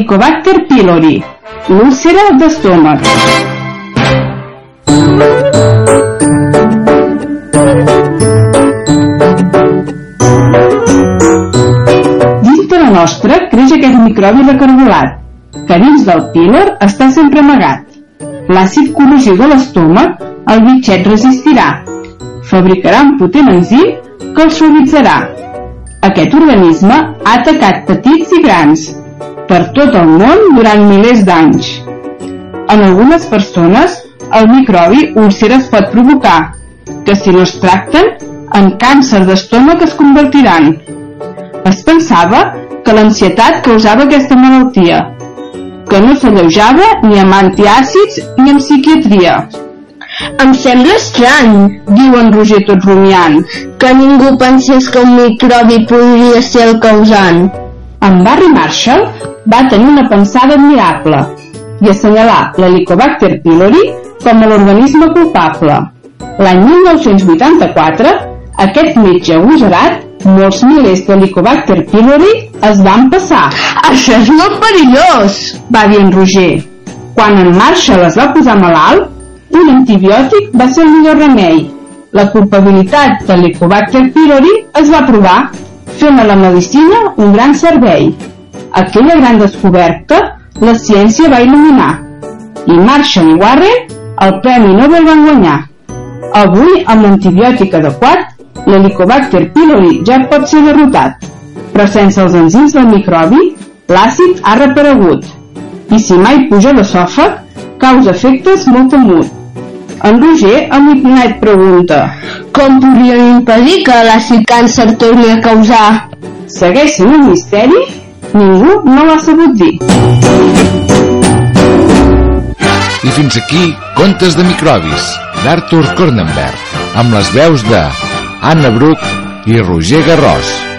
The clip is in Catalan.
Helicobacter pylori, l'úlcera d'estómac. Dins de la nostra creix aquest microbi recargolat, que dins del pílor està sempre amagat. L'àcid corrosiu de l'estómac el bitxet resistirà, fabricarà un potent enzim que el suavitzarà. Aquest organisme ha atacat petits i grans per tot el món durant milers d'anys. En algunes persones, el microbi úlcera es pot provocar, que si no es tracten, en càncer d'estómac es convertiran. Es pensava que l'ansietat causava aquesta malaltia, que no s'alleujava ni amb antiàcids ni amb psiquiatria. Em sembla estrany, Diu en Roger tot rumiant, que ningú pensés que un microbi podria ser el causant. En Barry Marshall va tenir una pensada admirable i assenyalà l'Helicobacter pylori com a l'organisme culpable. L'any 1984, aquest metge agosarat, molts milers d'Helicobacter pylori es van passar. Això és molt perillós, va dir en Roger. Quan en Marshall es va posar malalt, un antibiòtic va ser el millor remei. La culpabilitat de l'Helicobacter pylori es va provar, fent a la medicina un gran servei. Aquella gran descoberta la ciència va il·luminar, i Marshall i Warren el Premi Nobel van guanyar. Avui, amb l'antibiòtic adequat, l'Helicobacter pylori ja pot ser derrotat, però sense els enzims del microbi, l'àcid ha reaparegut, i si mai puja l'esòfag, causa efectes molt temut. En Roger, emocionat, pregunta: com podríem impedir que l'àcid càncer torni a causar? Segueix sent un misteri? Ningú no l'ha sabut dir. I fins aquí Contes de microbis, d'Arthur Kornenberg, amb les veus de Anna Bruch i Roger Garrós.